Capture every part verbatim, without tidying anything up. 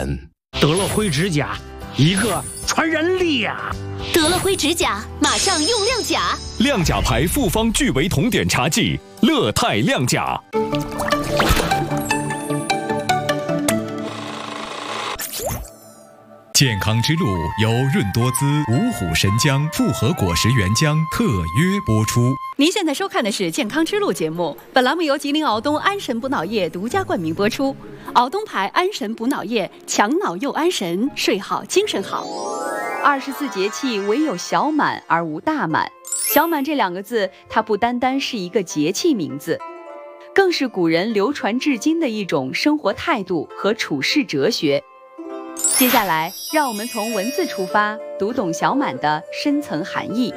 人。 得了灰指甲，一个传染力呀！ 得了灰指甲，马上用亮甲。 亮甲牌复方聚维酮碘茶剂，乐泰亮甲。健康之路由润多滋、五虎神姜复合果实原浆特约播出。 您现在收看的是《健康之路》节目，本栏目由吉林敖东安神补脑液独家冠名播出。敖东牌安神补脑液，强脑又安神，睡好精神好。二十四节气唯有小满而无大满，小满这两个字，它不单单是一个节气名字，更是古人流传至今的一种生活态度和处世哲学。接下来，让我们从文字出发，读懂小满的深层含义。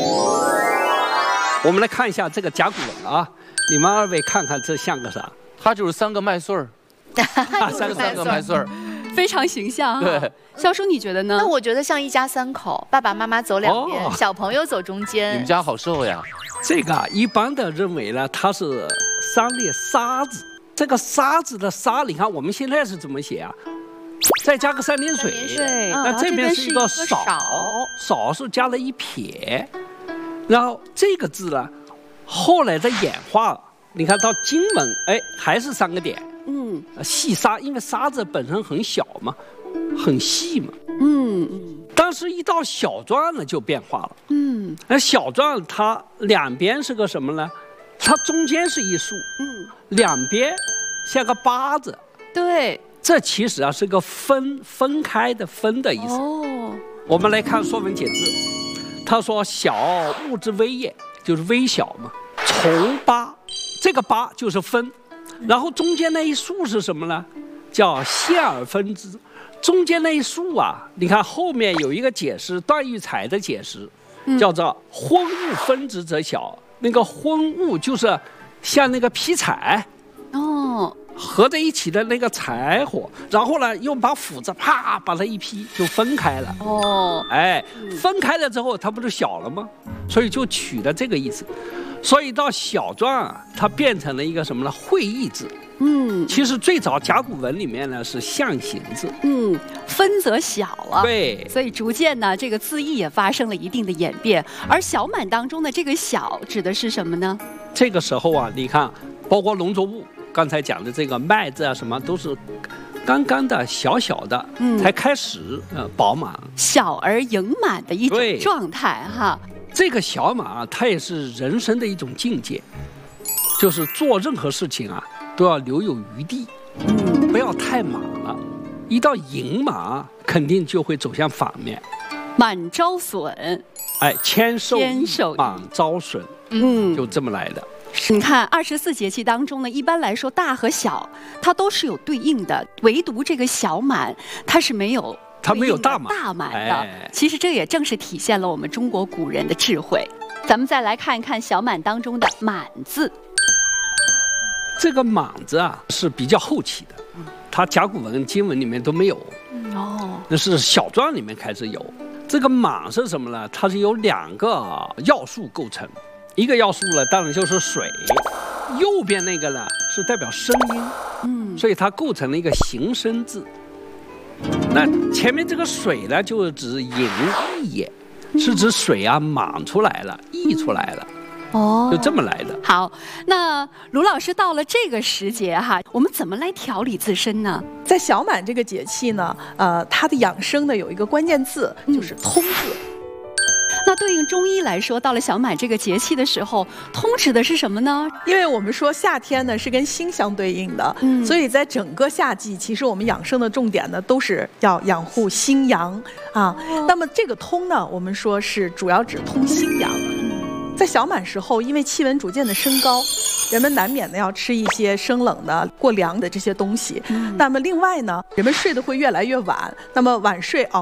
我们来看一下这个甲骨文啊，你们二位看看这像个啥？ 它就是三个麦穗儿，三个三个麦穗儿， 非常形象、啊。 对， 肖叔你觉得呢？ 那我觉得像一家三口，爸爸妈妈走两边，哦、小朋友走中间。 你们家好瘦呀？ 这个啊，一般的认为呢，它是三列沙字。这个沙字的沙，你看我们现在是怎么写啊？再加个三点水， 水那这边是一个少，少是加了一撇，然后这个字呢，后来的演化，你看到金文，哎，还是三个点，嗯，细沙，因为沙字本身很小嘛，很细嘛，嗯嗯，但是一到小篆呢就变化了，嗯，那小篆它两边是个什么呢？它中间是一竖，嗯，两边像个八字， 对。 这其实啊是个分分开的分的意思。哦，我们来看《说文解字》，他说：“小物之微也，就是微小嘛。从八，这个八就是分，然后中间那一竖是什么呢？叫现而分之。中间那一竖啊，你看后面有一个解释，段玉裁的解释，叫做‘昏物分之则小’。那个昏物就是像那个劈柴。哦。”合在一起的那个柴火，然后呢，又把斧子啪把它一劈，就分开了。哦，哎，分开了之后，它不就小了吗？所以就取了这个意思。所以到小篆啊，它变成了一个什么呢？会意字。嗯，其实最早甲骨文里面呢是象形字。嗯， 分则小了。 对， 所以逐渐呢，这个字义也发生了一定的演变。而小满当中的这个小指的是什么呢？ 这个时候啊，你看，包括农作物。刚才讲的这个麦子啊，什么都是刚刚的小小的，嗯，才开始呃饱满， 小而盈满的一种状态哈。 这个小满啊，它也是人生的一种境界，就是做任何事情啊都要留有余地，嗯，不要太满了，一到盈满肯定就会走向反面， 满招损， 哎，谦受益，满招损，嗯，就这么来的。 你看二十四节气当中呢，一般来说大和小它都是有对应的，唯独这个小满它是没有它没有大满大满的、哎、其实这也正是体现了我们中国古人的智慧。咱们再来看一看小满当中的满字。 这个满字啊是比较后期的，它甲骨文金文里面都没有、嗯、哦，那是小篆里面开始有。这个满是什么呢？它是由两个要素构成，一个要素呢，当然就是水，右边那个呢是代表声音，嗯，所以它构成了一个形声字。那前面这个水呢，就指盈溢也，是指水啊满出来了，溢出来了。哦，就这么来的。 好，那卢老师到了这个时节哈，我们怎么来调理自身呢？ 在小满这个节气呢，呃，它的养生呢有一个关键字，就是通字。嗯， 那对应中医来说，到了小满这个节气的时候，通指的是什么呢？ 因为我们说夏天呢是跟心相对应的，嗯，所以在整个夏季，其实我们养生的重点呢都是要养护心阳啊。哦、那么这个通呢，我们说是主要指通心阳。在小满时候，因为气温逐渐的升高，人们难免的要吃一些生冷的、过凉的这些东西。嗯、那么另外呢，人们睡得会越来越晚，那么晚睡熬